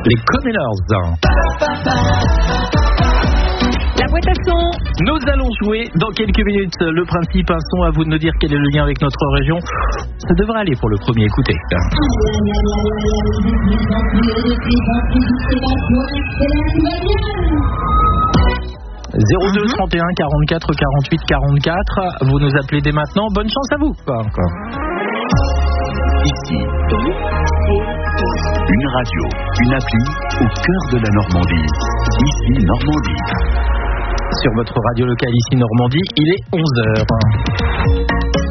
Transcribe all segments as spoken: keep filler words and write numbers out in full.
les Commoners. La boîte à son. Nous allons jouer dans quelques minutes. Le principe, un son, à vous de nous dire quel est le lien avec notre région. Ça devrait aller pour le premier, écoutez. zéro deux trente et un quarante-quatre quarante-huit quarante-quatre. Vous nous appelez dès maintenant. Bonne chance à vous. Pas encore. Ici, une radio, une appli au cœur de la Normandie. Ici, Normandie. Sur votre radio locale ici Normandie, il est onze heures.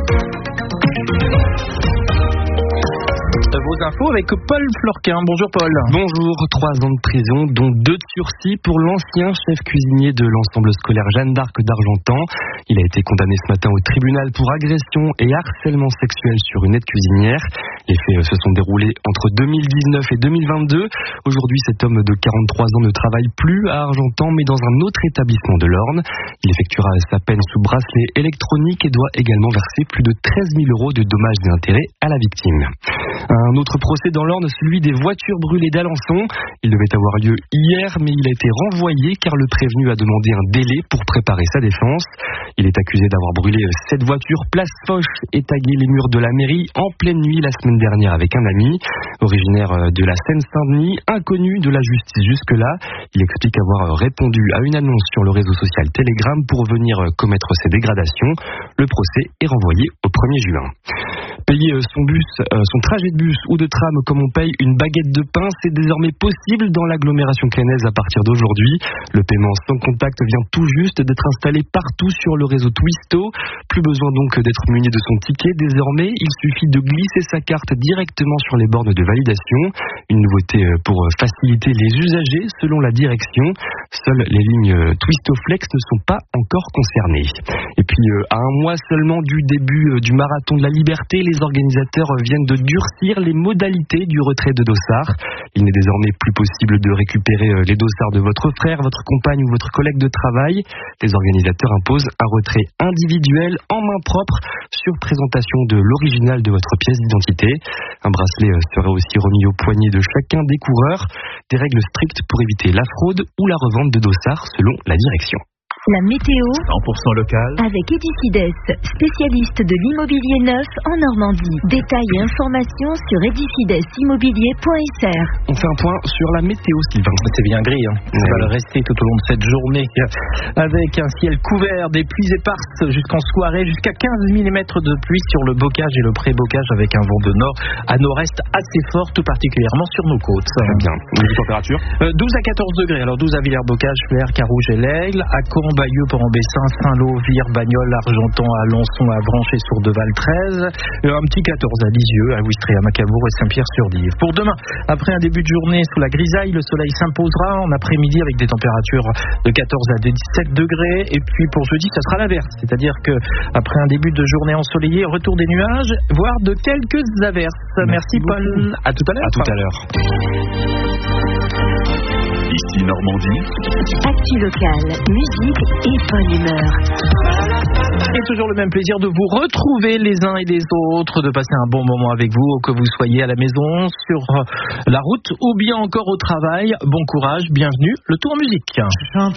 Vos infos avec Paul Florquin. Bonjour Paul. Bonjour. Trois ans de prison, dont deux de sursis pour l'ancien chef cuisinier de l'ensemble scolaire Jeanne d'Arc d'Argentan. Il a été condamné ce matin au tribunal pour agression et harcèlement sexuel sur une aide cuisinière. Les faits se sont déroulés entre deux mille dix-neuf et deux mille vingt-deux. Aujourd'hui, cet homme de quarante-trois ans ne travaille plus à Argentan, mais dans un autre établissement de l'Orne. Il effectuera sa peine sous bracelet électronique et doit également verser plus de treize mille euros de dommages et intérêts à la victime. Un autre procès dans l'Orne, celui des voitures brûlées d'Alençon. Il devait avoir lieu hier, mais il a été renvoyé car le prévenu a demandé un délai pour préparer sa défense. Il est accusé d'avoir brûlé sept voitures place Foch et tagué les murs de la mairie en pleine nuit la semaine dernière avec un ami. Originaire de la Seine-Saint-Denis, inconnu de la justice jusque-là, il explique avoir répondu à une annonce sur le réseau social Telegram pour venir commettre ces dégradations. Le procès est renvoyé au premier juin. Payer son bus, son trajet de bus ou de tram comme on paye une baguette de pain, c'est désormais possible dans l'agglomération caennaise à partir d'aujourd'hui. Le paiement sans contact vient tout juste d'être installé partout sur le réseau Twisto. Plus besoin donc d'être muni de son ticket. Désormais, il suffit de glisser sa carte directement sur les bornes de validation. Une nouveauté pour faciliter les usagers selon la direction. Seules les lignes Twisto Flex ne sont pas encore concernées. Et puis, à un mois seulement du début du marathon de la liberté, les organisateurs viennent de durcir les modalités du retrait de dossards. Il n'est désormais plus possible de récupérer les dossards de votre frère, votre compagne ou votre collègue de travail. Les organisateurs imposent un retrait individuel en main propre sur présentation de l'original de votre pièce d'identité. Un bracelet sera aussi remis au poignet de chacun des coureurs. Des règles strictes pour éviter la fraude ou la revente de dossards selon la direction. La météo cent pour cent local avec Edicides, spécialiste de l'immobilier neuf en Normandie. Détails et informations sur edicides immobilier point f r. On fait un point sur la météo, Sylvain. C'est bien gris, hein. Ça va le rester tout au long de cette journée avec un ciel couvert, des pluies éparses jusqu'en soirée, jusqu'à quinze millimètres de pluie sur le bocage et le pré-bocage avec un vent de nord à nord-est assez fort, tout particulièrement sur nos côtes. Très bien. Les températures euh, douze à quatorze degrés. Alors douze à Villers-Bocage, Flers, Carouge et l'Aigle, à Caen, Bayeux, Port-en-Bessin, Saint-Lô, Vire, Bagnols, Argentan, Alençon, Avranches et Sourdeval treize. Un petit quatorze à Lisieux, à Ouistreham, à Cabourg et Saint-Pierre-sur-Dive. Pour demain, après un début de journée sous la grisaille, le soleil s'imposera en après-midi avec des températures de quatorze à dix-sept degrés. Et puis pour jeudi, ça sera l'inverse. C'est-à-dire que après un début de journée ensoleillée, retour des nuages, voire de quelques averses. Merci, Merci Paul. À tout à l'heure. À tout à l'heure. Ici Normandie. Actu locale, musique et bonne humeur. Et toujours le même plaisir de vous retrouver les uns et les autres, de passer un bon moment avec vous, que vous soyez à la maison, sur la route ou bien encore au travail. Bon courage, bienvenue, le tour en musique.